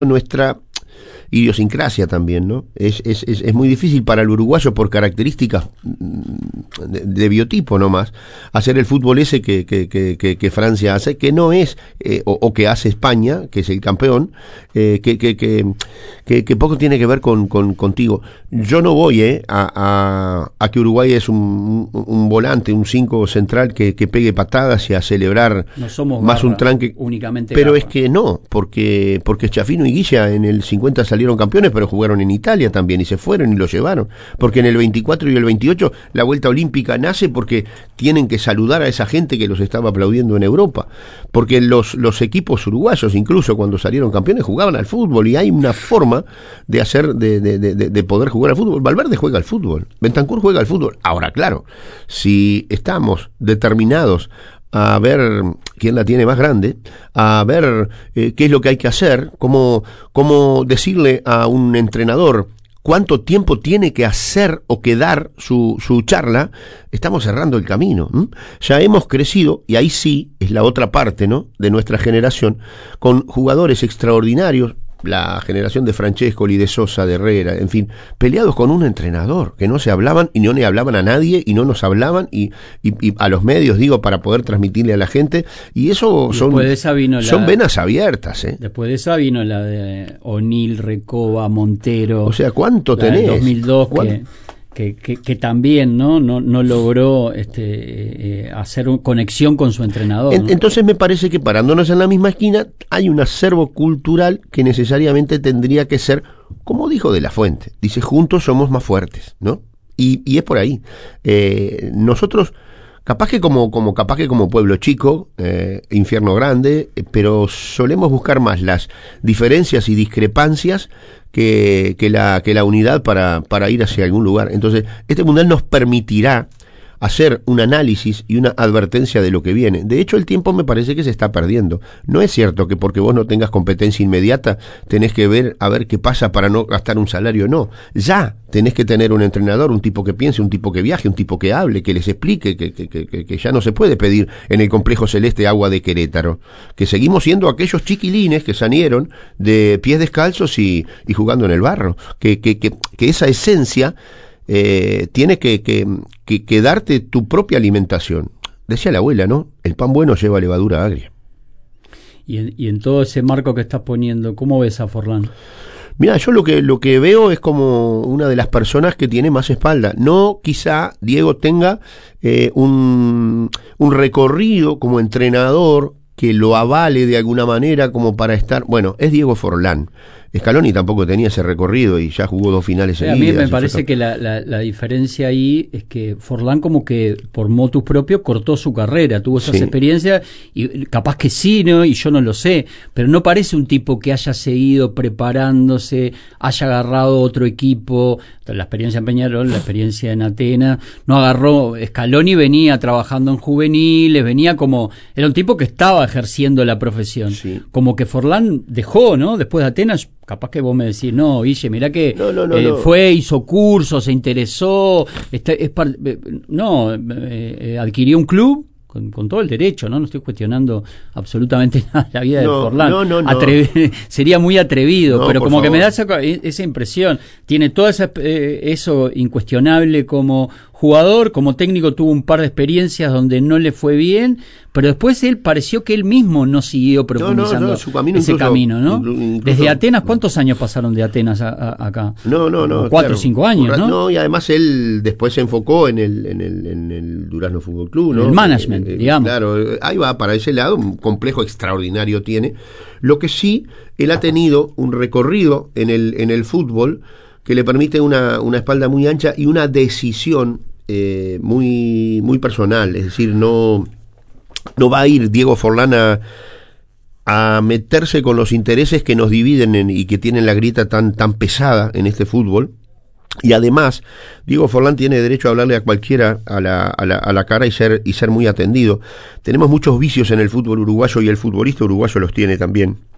nuestra idiosincrasia también, ¿no? Es muy difícil para el uruguayo por características de biotipo nomás hacer el fútbol ese que Francia hace, que no es, o que hace España, que es el campeón, que poco tiene que ver contigo. Yo no voy a que Uruguay es un volante, un 5 central que pegue patadas y a celebrar no somos más un tranque únicamente, pero garra. Es que no, porque Chafino y Guilla en el 50 salieron campeones, pero jugaron en Italia también y se fueron y lo llevaron, porque en el 24 y el 28 la vuelta olímpica nace porque tienen que saludar a esa gente que los estaba aplaudiendo en Europa, porque los equipos uruguayos incluso cuando salieron campeones jugaban al fútbol, y hay una forma de hacer de poder jugar al fútbol. Valverde juega al fútbol, Bentancur juega al fútbol. Ahora, claro, si estamos determinados a ver quién la tiene más grande, a ver qué es lo que hay que hacer, cómo decirle a un entrenador cuánto tiempo tiene que hacer o que dar su charla, estamos cerrando el camino. Ya hemos crecido, y ahí sí es la otra parte, ¿no?, de nuestra generación, con jugadores extraordinarios, la generación de Francescoli, de Sosa, de Herrera, en fin, peleados con un entrenador, que no se hablaban y no le hablaban a nadie y no nos hablaban y a los medios, digo, para poder transmitirle a la gente, y eso son venas abiertas. Después de esa vino la de O'Neill, Recoba, Montero. O sea, ¿cuánto tenés? 2002 que también no logró hacer conexión con su entrenador. Entonces me parece que, parándonos en la misma esquina, hay un acervo cultural que necesariamente tendría que ser, como dijo De la Fuente, dice, juntos somos más fuertes, ¿no? Y es por ahí. Nosotros, capaz que como pueblo chico, infierno grande, pero solemos buscar más las diferencias y discrepancias que la unidad para ir hacia algún lugar. Entonces, este mundial nos permitirá hacer un análisis y una advertencia de lo que viene. De hecho, el tiempo me parece que se está perdiendo. No es cierto que porque vos no tengas competencia inmediata tenés que ver a ver qué pasa para no gastar un salario. No, ya tenés que tener un entrenador, un tipo que piense, un tipo que viaje, un tipo que hable, que les explique que ya no se puede pedir en el Complejo Celeste agua de Querétaro, que seguimos siendo aquellos chiquilines que salieron de pies descalzos y jugando en el barro, que esa esencia tiene que darte tu propia alimentación. Decía la abuela, ¿no? El pan bueno lleva levadura agria. Y en todo ese marco que estás poniendo, ¿cómo ves a Forlán? Mira, yo lo que veo es como una de las personas que tiene más espalda. No quizá Diego tenga un recorrido como entrenador que lo avale de alguna manera como para estar... Bueno, es Diego Forlán. Scaloni tampoco tenía ese recorrido y ya jugó 2 finales seguidas. A mí me parece que la diferencia ahí es que Forlán como que por motus propio cortó su carrera, tuvo esas experiencias y capaz que sí, ¿no? Y yo no lo sé, pero no parece un tipo que haya seguido preparándose, haya agarrado otro equipo, la experiencia en Peñarol, la experiencia en Atenas, no agarró, Scaloni venía trabajando en juveniles, venía como, era un tipo que estaba ejerciendo la profesión, como que Forlán dejó, ¿no? Después de Atenas, capaz que vos me decís, no, Guille, mirá que no. Fue, hizo cursos, se interesó, adquirió un club con todo el derecho, no estoy cuestionando absolutamente nada la vida de Forlán. Sería muy atrevido, pero como favor, que me da esa impresión. Tiene todo eso incuestionable como jugador, como técnico tuvo un par de experiencias donde no le fue bien, pero después él pareció que él mismo no siguió profundizando su camino, ese camino, ¿no? Incluso, desde Atenas, ¿cuántos años pasaron de Atenas acá? 4 o 5 años, ¿no? No, y además él después se enfocó en el Durazno Fútbol Club, ¿no? El management, digamos. Claro, ahí va, para ese lado, un complejo extraordinario tiene. Lo que sí, él ha tenido un recorrido en el fútbol que le permite una espalda muy ancha y una decisión muy personal, es decir, no va a ir Diego Forlán a meterse con los intereses que nos dividen y que tienen la grieta tan pesada en este fútbol. Y además, Diego Forlán tiene derecho a hablarle a cualquiera a la cara y ser muy atendido. Tenemos muchos vicios en el fútbol uruguayo y el futbolista uruguayo los tiene también.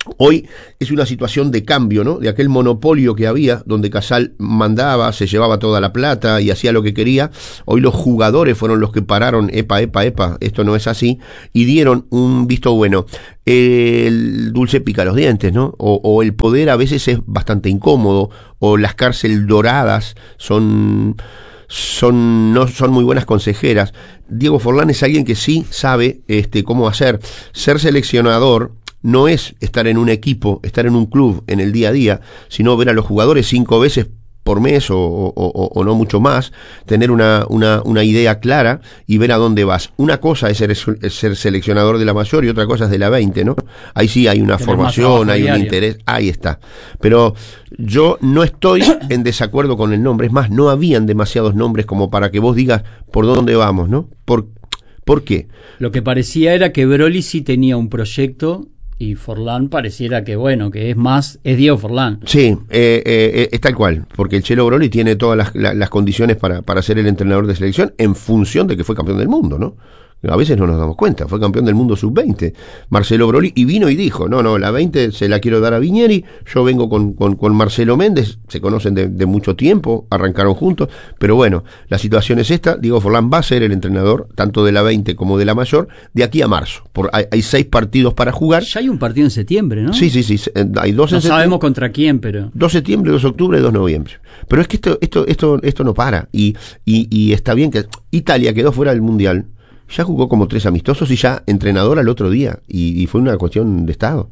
Hoy es una situación de cambio, ¿no? De aquel monopolio que había, donde Casal mandaba, se llevaba toda la plata y hacía lo que quería. Hoy los jugadores fueron los que pararon, epa, esto no es así, y dieron un visto bueno. El dulce pica los dientes, ¿no? O el poder a veces es bastante incómodo, o las cárceles doradas no son muy buenas consejeras. Diego Forlán es alguien que sí sabe cómo hacer. Ser seleccionador no es estar en un equipo, estar en un club en el día a día, sino ver a los jugadores 5 veces por mes o no mucho más, tener una idea clara y ver a dónde vas. Una cosa es ser seleccionador de la mayor y otra cosa es de la 20, ¿no? Ahí sí hay una formación, hay un interés, ahí está. Pero yo no estoy en desacuerdo con el nombre, es más, no habían demasiados nombres como para que vos digas por dónde vamos, ¿no? ¿Por qué? Lo que parecía era que Broly sí tenía un proyecto y Forlán pareciera que, bueno, que es Diego Forlán. Sí, es tal cual, porque el Chelo Broly tiene todas las condiciones para ser el entrenador de selección en función de que fue campeón del mundo, ¿no? A veces no nos damos cuenta, fue campeón del mundo sub-20, Marcelo Broly, y vino y dijo, no, la 20 se la quiero dar a Viñeri, yo vengo con Marcelo Méndez, se conocen de mucho tiempo, arrancaron juntos, pero bueno, la situación es esta, Diego Forlán va a ser el entrenador, tanto de la 20 como de la mayor, de aquí a marzo, hay 6 partidos para jugar. Ya hay un partido en septiembre, ¿no? Sí, hay 2 en septiembre. No sabemos contra quién, pero... 2 de septiembre, 2 de octubre, 2 de noviembre. Pero es que esto no para, y está bien que Italia quedó fuera del Mundial, ya jugó como 3 amistosos y ya entrenador al otro día, y fue una cuestión de estado.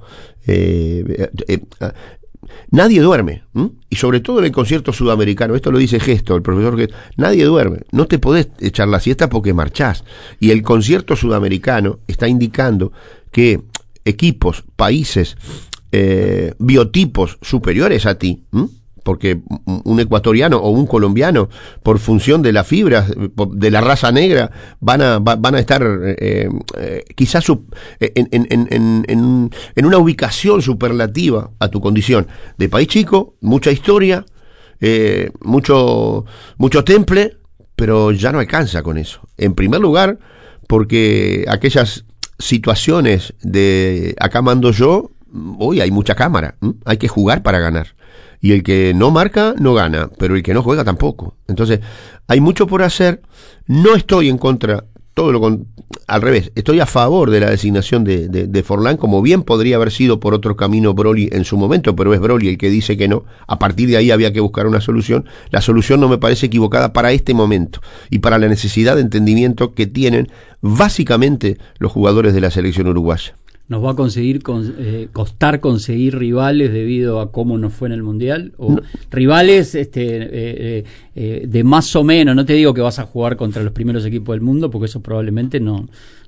Nadie duerme, y sobre todo en el concierto sudamericano, esto lo dice Gesto, el profesor Gesto, nadie duerme, no te podés echar la siesta porque marchás, y el concierto sudamericano está indicando que equipos, países, biotipos superiores a ti, porque un ecuatoriano o un colombiano, por función de la fibra, de la raza negra, van a estar quizás en una ubicación superlativa a tu condición de país chico, mucha historia, mucho temple, pero ya no alcanza con eso. En primer lugar, porque aquellas situaciones de acá mando yo, hoy hay mucha cámara, hay que jugar para ganar. Y el que no marca, no gana, pero el que no juega tampoco. Entonces, hay mucho por hacer. No estoy en contra, al revés, estoy a favor de la designación de Forlán, como bien podría haber sido por otro camino Broly en su momento, pero es Broly el que dice que no. A partir de ahí había que buscar una solución. La solución no me parece equivocada para este momento y para la necesidad de entendimiento que tienen básicamente los jugadores de la selección uruguaya. ¿Nos va a costar conseguir rivales debido a cómo nos fue en el Mundial? ¿O no, rivales de más o menos? No te digo que vas a jugar contra los primeros equipos del mundo, porque eso probablemente no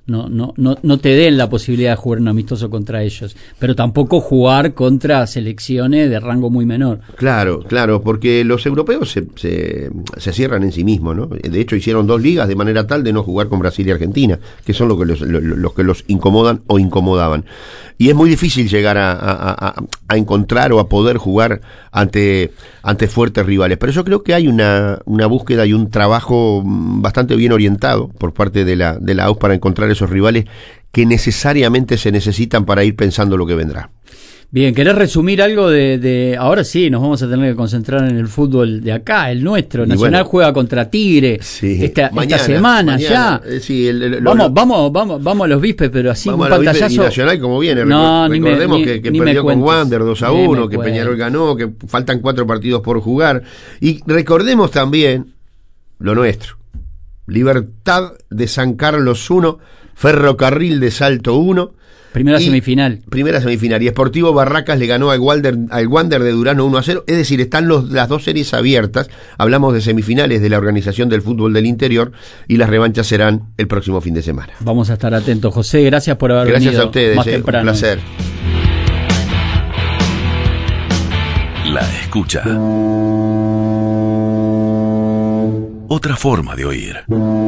te den la posibilidad de jugar un amistoso contra ellos, pero tampoco jugar contra selecciones de rango muy menor. Claro, porque los europeos se cierran en sí mismos, ¿no? De hecho hicieron 2 ligas de manera tal de no jugar con Brasil y Argentina, que son los que los incomodan o incomodaban. Y es muy difícil llegar a encontrar o a poder jugar ante fuertes rivales, pero yo creo que hay una búsqueda y un trabajo bastante bien orientado por parte de la AUF para encontrar esos rivales que necesariamente se necesitan para ir pensando lo que vendrá. Bien, ¿querés resumir algo de ahora sí, nos vamos a tener que concentrar en el fútbol de acá, el nuestro? Y Nacional juega contra Tigre esta semana ya. Sí, vamos a los Bispes, pero así un pantallazo. Y Nacional como viene, recordemos que perdió con Wander 2-1, que Peñarol ganó, que faltan 4 partidos por jugar. Y recordemos también lo nuestro. Libertad de San Carlos 1, Ferrocarril de Salto 1. Primera semifinal. Y Sportivo Barracas le ganó al Wander de Durano 1-0. Es decir, están las 2 series abiertas. Hablamos de semifinales de la Organización del Fútbol del Interior y las revanchas serán el próximo fin de semana. Vamos a estar atentos. José, gracias por haber venido. Gracias a ustedes, más temprano. Un placer. La escucha. Otra forma de oír.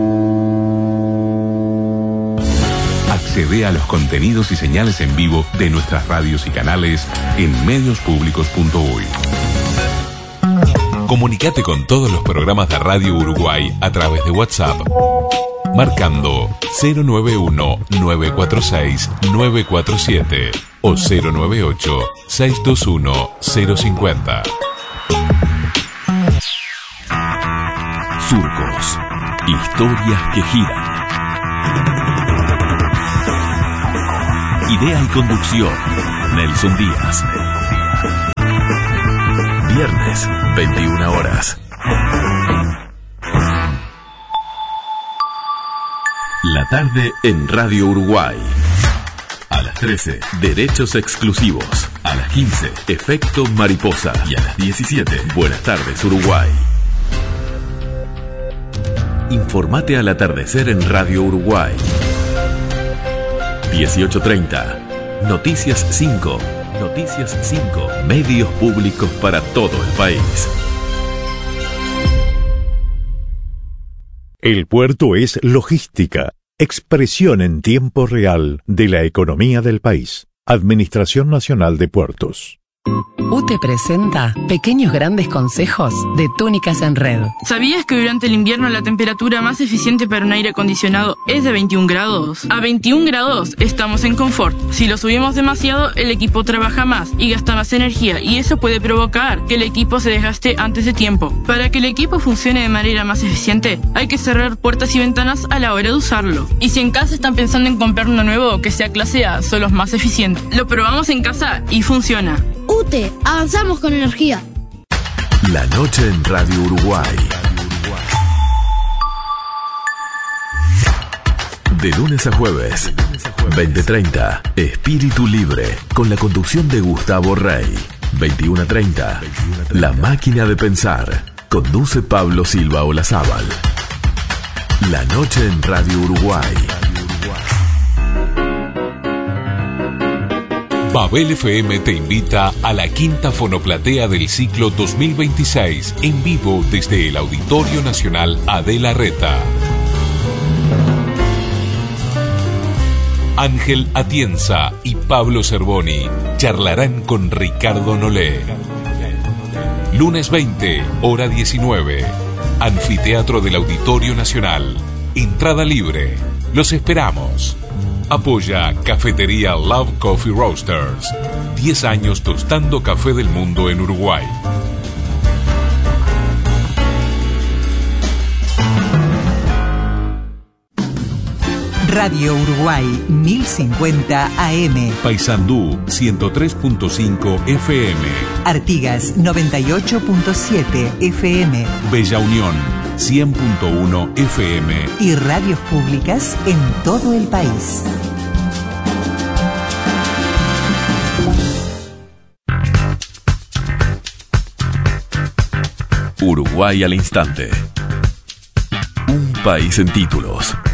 Accede a los contenidos y señales en vivo de nuestras radios y canales en mediospublicos.uy. Comunicate con todos los programas de Radio Uruguay a través de WhatsApp, marcando 091-946-947. o 098-621-050. Surcos. Historias que giran. Idea y conducción, Nelson Díaz. Viernes, 21 horas. La tarde en Radio Uruguay. A las 13, Derechos Exclusivos. A las 15, Efecto Mariposa. Y a las 17, Buenas tardes Uruguay. Informate al atardecer en Radio Uruguay. 18:30. Noticias 5. Noticias 5. Medios públicos para todo el país. El puerto es logística, expresión en tiempo real de la economía del país. Administración Nacional de Puertos. UTE presenta Pequeños Grandes Consejos de Túnicas en Red. ¿Sabías que durante el invierno la temperatura más eficiente para un aire acondicionado es de 21 grados? A 21 grados estamos en confort. Si lo subimos demasiado, el equipo trabaja más y gasta más energía, y eso puede provocar que el equipo se desgaste antes de tiempo. Para que el equipo funcione de manera más eficiente, hay que cerrar puertas y ventanas a la hora de usarlo. Y si en casa están pensando en comprar uno nuevo que sea clase A, son los más eficientes. Lo probamos en casa y funciona. UTE, avanzamos con energía. La noche en Radio Uruguay. De lunes a jueves, 20:30, Espíritu Libre, con la conducción de Gustavo Rey. 21:30, La Máquina de Pensar, conduce Pablo Silva Olazábal. La noche en Radio Uruguay. Babel FM te invita a la quinta fonoplatea del ciclo 2026, en vivo desde el Auditorio Nacional Adela Reta. Ángel Atienza y Pablo Cervoni charlarán con Ricardo Nolé. Lunes 20, hora 19, Anfiteatro del Auditorio Nacional. Entrada libre. Los esperamos. Apoya Cafetería Love Coffee Roasters. 10 años tostando café del mundo en Uruguay. Radio Uruguay 1050 AM. Paysandú 103.5 FM. Artigas 98.7 FM. Bella Unión 100.1 FM. Y radios públicas en todo el país. Uruguay al instante. Un país en títulos.